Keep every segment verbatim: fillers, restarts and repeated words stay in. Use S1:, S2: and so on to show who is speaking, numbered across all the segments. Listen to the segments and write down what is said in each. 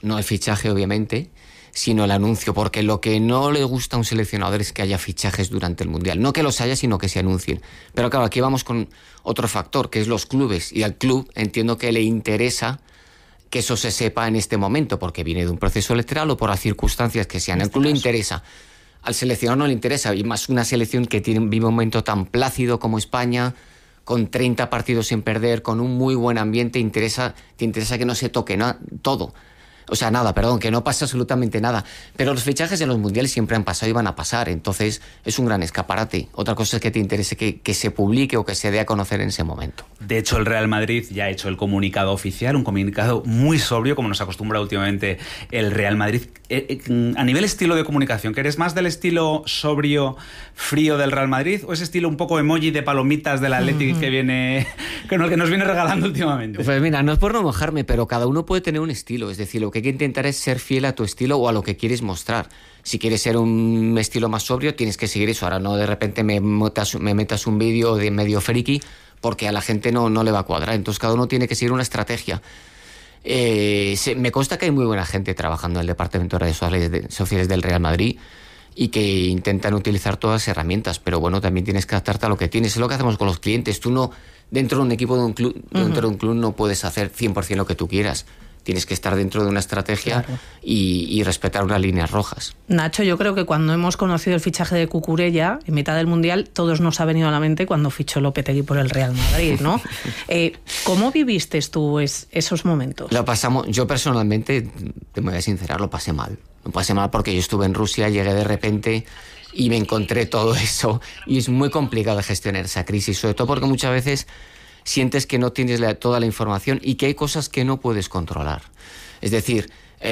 S1: no el fichaje obviamente, sino el anuncio, porque lo que no le gusta a un seleccionador es que haya fichajes durante el Mundial. No que los haya, sino que se anuncien. Pero claro, aquí vamos con otro factor, que es los clubes. Y al club entiendo que le interesa que eso se sepa en este momento, porque viene de un proceso electoral o por las circunstancias que sean. Al club le interesa. Al seleccionador no le interesa. Y más una selección que tiene, vive un momento tan plácido como España, con treinta partidos sin perder, con un muy buen ambiente, interesa, te interesa que no se toque nada, todo. O sea, nada, perdón, que no pasa absolutamente nada. Pero los fichajes en los mundiales siempre han pasado y van a pasar. Entonces, es un gran escaparate. Otra cosa es que te interese que, que se publique o que se dé a conocer en ese momento.
S2: De hecho, el Real Madrid ya ha hecho el comunicado oficial, un comunicado muy sobrio, como nos acostumbra últimamente el Real Madrid. Eh, eh, a nivel estilo de comunicación, ¿que eres más del estilo sobrio, frío del Real Madrid o ese estilo un poco emoji de palomitas del Athletic mm-hmm. que viene que nos, que nos viene regalando últimamente?
S1: Pues mira, no es por no mojarme, pero cada uno puede tener un estilo. Es decir, lo que hay que intentar es ser fiel a tu estilo o a lo que quieres mostrar. Si quieres ser un estilo más sobrio, tienes que seguir eso. Ahora no de repente me metas, me metas un vídeo de medio friki, porque a la gente no, no le va a cuadrar. Entonces cada uno tiene que seguir una estrategia. Eh, se, me consta que hay muy buena gente trabajando en el departamento de redes sociales, de, sociales del Real Madrid y que intentan utilizar todas las herramientas, pero bueno, también tienes que adaptarte a lo que tienes. Es lo que hacemos con los clientes. Tú no, dentro de un equipo de un club, uh-huh. dentro de un club no puedes hacer cien por ciento lo que tú quieras. Tienes que estar dentro de una estrategia claro. y, y respetar unas líneas rojas.
S3: Nacho, yo creo que cuando hemos conocido el fichaje de Cucurella, en mitad del Mundial, todos nos ha venido a la mente cuando fichó Lopetegui por el Real Madrid, ¿no? eh, ¿Cómo viviste tú es, esos momentos?
S1: Lo pasamos, yo personalmente, te voy a sincerar, lo pasé mal. Lo pasé mal porque yo estuve en Rusia, llegué de repente y me encontré todo eso. Y es muy complicado de gestionar esa crisis, sobre todo porque muchas veces sientes que no tienes la, toda la información y que hay cosas que no puedes controlar. Es decir,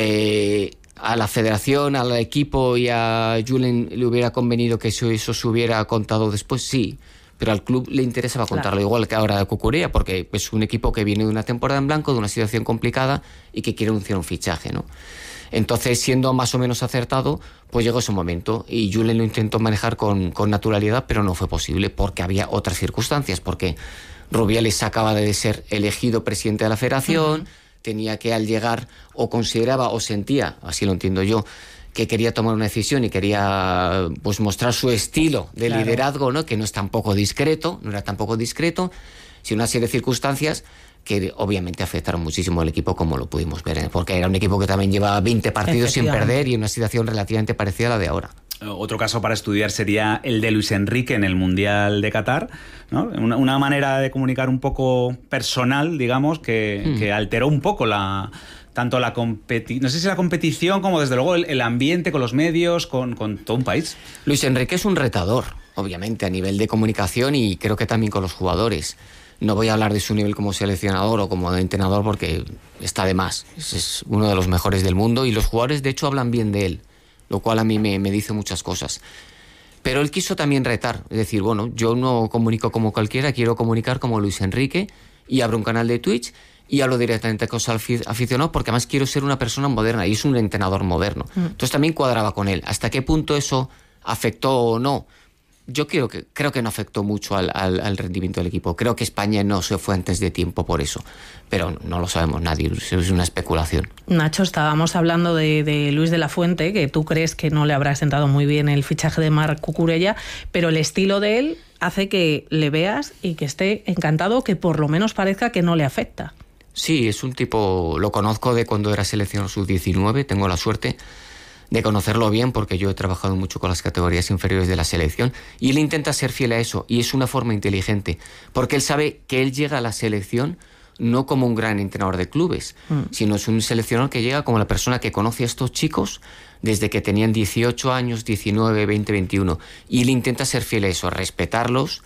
S1: eh, a la federación, al equipo y a Julen le hubiera convenido que eso, eso se hubiera contado después, sí, pero al club le interesaba contarlo, claro. igual que ahora a Cucurella, porque es un equipo que viene de una temporada en blanco, de una situación complicada y que quiere anunciar un fichaje, ¿no? Entonces, siendo más o menos acertado, pues llegó ese momento y Julen lo intentó manejar con, con naturalidad, pero no fue posible porque había otras circunstancias, porque Rubiales acaba de ser elegido presidente de la federación, uh-huh. tenía que al llegar o consideraba o sentía, así lo entiendo yo, que quería tomar una decisión y quería pues mostrar su estilo de claro. liderazgo, ¿no? Que no es tampoco discreto, no era tampoco discreto, sino una serie de circunstancias que obviamente afectaron muchísimo al equipo, como lo pudimos ver, porque era un equipo que también llevaba veinte partidos sin perder y en una situación relativamente parecida a la de ahora.
S2: Otro caso para estudiar sería el de Luis Enrique en el Mundial de Qatar, ¿no? Una, una manera de comunicar un poco personal, digamos, que, mm. que alteró un poco la tanto la competición, no sé si la competición como desde luego el, el ambiente con los medios, con, con todo un país.
S1: Luis Enrique es un retador, obviamente, a nivel de comunicación y creo que también con los jugadores. No voy a hablar de su nivel como seleccionador o como entrenador porque está de más. Es, es uno de los mejores del mundo y los jugadores de hecho hablan bien de él, lo cual a mí me, me dice muchas cosas. Pero él quiso también retar, es decir, bueno, yo no comunico como cualquiera, quiero comunicar como Luis Enrique y abro un canal de Twitch y hablo directamente con los aficionados porque además quiero ser una persona moderna y es un entrenador moderno. Mm. Entonces también cuadraba con él. ¿Hasta qué punto eso afectó o no? Yo creo que, creo que no afectó mucho al, al, al rendimiento del equipo. Creo que España no se fue antes de tiempo por eso. Pero no lo sabemos nadie, es una especulación.
S3: Nacho, estábamos hablando de, de Luis de la Fuente, que tú crees que no le habrá sentado muy bien el fichaje de Marc Cucurella, pero el estilo de él hace que le veas y que esté encantado, que por lo menos parezca que no le afecta.
S1: Sí, es un tipo, lo conozco de cuando era seleccionador sub diecinueve, tengo la suerte de conocerlo bien porque yo he trabajado mucho con las categorías inferiores de la selección y él intenta ser fiel a eso y es una forma inteligente porque él sabe que él llega a la selección no como un gran entrenador de clubes, mm. sino es un seleccionador que llega como la persona que conoce a estos chicos desde que tenían dieciocho años, diecinueve, veinte, veintiuno y él intenta ser fiel a eso, a respetarlos,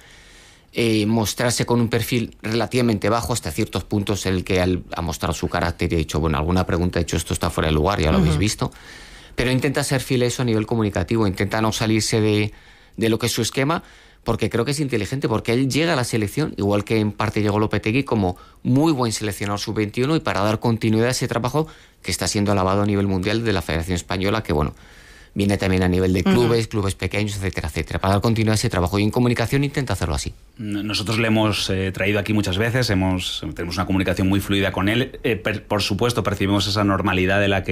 S1: eh, mostrarse con un perfil relativamente bajo hasta ciertos puntos en el que él ha mostrado su carácter y ha dicho, bueno, alguna pregunta ha hecho esto está fuera de lugar, ya lo uh-huh. habéis visto. Pero intenta ser fiel a eso a nivel comunicativo, intenta no salirse de, de lo que es su esquema, porque creo que es inteligente, porque él llega a la selección, igual que en parte llegó Lopetegui, como muy buen seleccionador sub veintiuno y para dar continuidad a ese trabajo que está siendo alabado a nivel mundial de la Federación Española, que bueno, viene también a nivel de clubes, uh-huh. clubes pequeños, etcétera, etcétera, para dar continuidad a ese trabajo. Y en comunicación intenta hacerlo así.
S2: Nosotros le hemos eh, traído aquí muchas veces, hemos tenemos una comunicación muy fluida con él. Eh, per, por supuesto, percibimos esa normalidad de la que